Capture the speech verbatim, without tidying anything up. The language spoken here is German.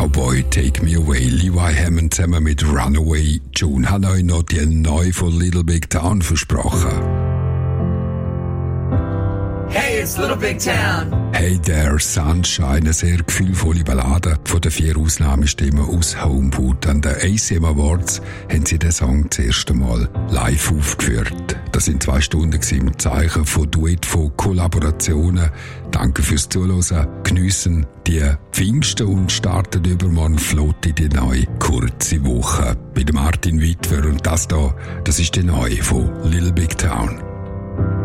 Cowboy Take Me Away. Levi Hammond zusammen mit Runaway June hat euch noch die neue von Little Big Town versprochen. Hey, it's Little Big Town. Hey There, Sunshine, eine sehr gefühlvolle Ballade von den vier Ausnahmestimmen aus Homewood. An den A C M Awards haben sie den Song das erste Mal live aufgeführt. Das sind zwei Stunden im Zeichen von Duett, von Kollaborationen. Danke fürs Zuhören. Geniessen die Pfingsten und starten übermorgen flott in die neue kurze Woche. Bei Martin Wittwer und das da, das ist die neue von Little Big Town.